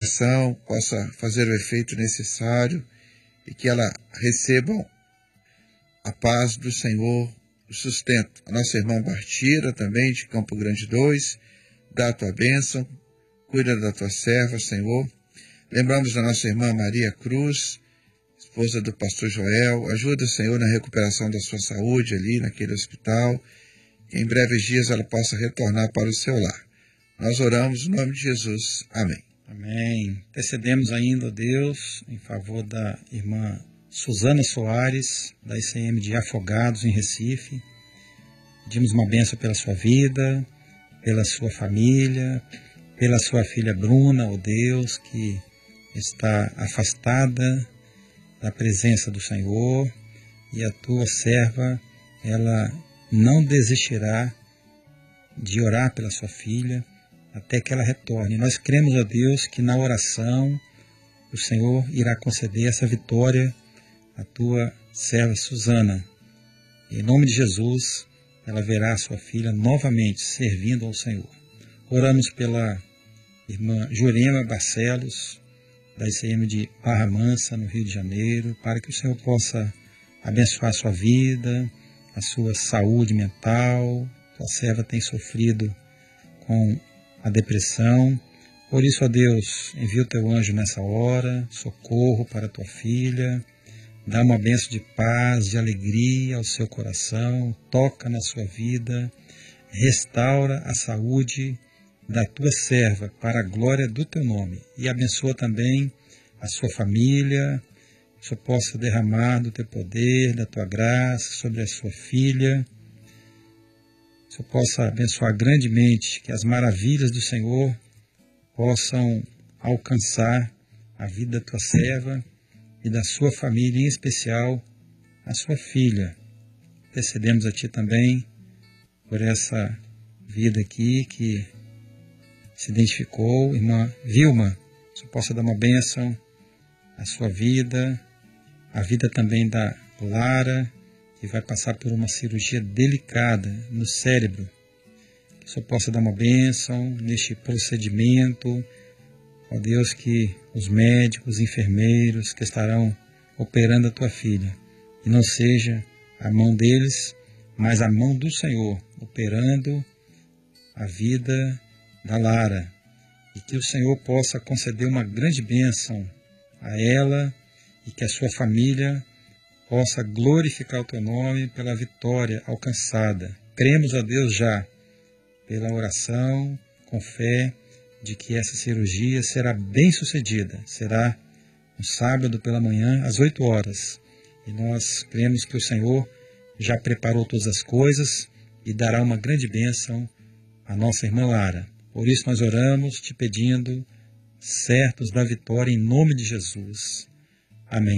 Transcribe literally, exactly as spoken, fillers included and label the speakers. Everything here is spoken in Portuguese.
Speaker 1: injeção possa fazer o efeito necessário e que ela receba a paz do Senhor, o sustento. A nossa irmã Bartira, também de Campo Grande dois, dá a tua bênção, cuida da tua serva, Senhor. Lembramos da nossa irmã Maria Cruz, esposa do pastor Joel. Ajuda, Senhor, na recuperação da sua saúde ali naquele hospital, que em breves dias ela possa retornar para o seu lar. Nós oramos no nome de Jesus. Amém.
Speaker 2: Amém. Intercedemos ainda, ó Deus, em favor da irmã Suzana Soares, da I C M de Afogados, em Recife. Pedimos uma bênção pela sua vida, pela sua família, pela sua filha Bruna, ó Deus, que está afastada da presença do Senhor, e a tua serva, ela não desistirá de orar pela sua filha até que ela retorne. Nós cremos, ó Deus, que na oração o Senhor irá conceder essa vitória à tua serva Suzana. Em nome de Jesus, ela verá a sua filha novamente servindo ao Senhor. Oramos pela irmã Jurema Barcelos, da I C M de Barra Mansa, no Rio de Janeiro, para que o Senhor possa abençoar a sua vida, a sua saúde mental. Tua serva tem sofrido com a depressão. Por isso, ó Deus, envia o teu anjo nessa hora, socorro para a tua filha, dá uma bênção de paz, de alegria ao seu coração, toca na sua vida, restaura a saúde da tua serva para a glória do teu nome, e abençoa também a sua família, que o Senhor possa derramar do teu poder, da tua graça sobre a sua filha, que o Senhor possa abençoar grandemente, que as maravilhas do Senhor possam alcançar a vida da tua serva e da sua família, em especial a sua filha. Intercedemos a ti também por essa vida aqui que se identificou, irmã Vilma, que o Senhor possa dar uma bênção à sua vida, a vida também da Lara, que vai passar por uma cirurgia delicada no cérebro. Que o Senhor possa dar uma bênção neste procedimento. Ó Deus, que os médicos, os enfermeiros que estarão operando a tua filha, e não seja a mão deles, mas a mão do Senhor, operando a vida da Lara, e que o Senhor possa conceder uma grande bênção a ela e que a sua família possa glorificar o teu nome pela vitória alcançada. Cremos, ó Deus, já pela oração, com fé, de que essa cirurgia será bem sucedida. Será no sábado pela manhã, às oito horas. E nós cremos que o Senhor já preparou todas as coisas e dará uma grande bênção à nossa irmã Lara. Por isso nós oramos te pedindo, certos da vitória, em nome de Jesus. Amém.